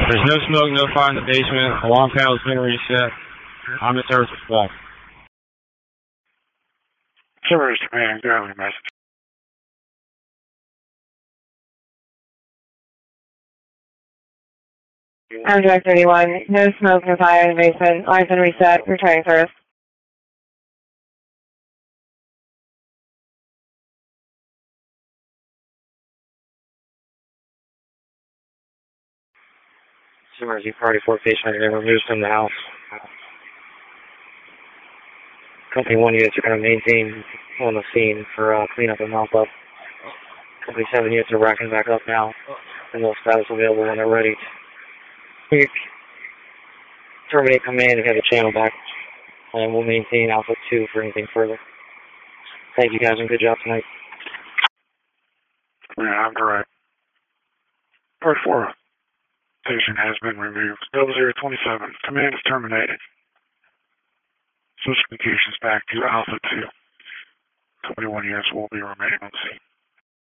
There's no smoke, no fire in the basement. Alarm panel's been reset. I'm at service respect. Service command, go ahead, message. I'm Direct 31. No smoke, no fire in the basement. Alarm's been reset. Returning service. Emergency party 4 patient has been removed from the house. Company 1 units are going to maintain on the scene for cleanup and mop up. Company 7 units are racking back up now, and they'll status available when they're ready. We terminate command and have a channel back, and we'll maintain Alpha 2 for anything further. Thank you guys, and good job tonight. Yeah, I'm direct. Part 4 station has been removed. 0027. Command is terminated. Switch communications back to Alpha 2. 21 units will be remaining on scene.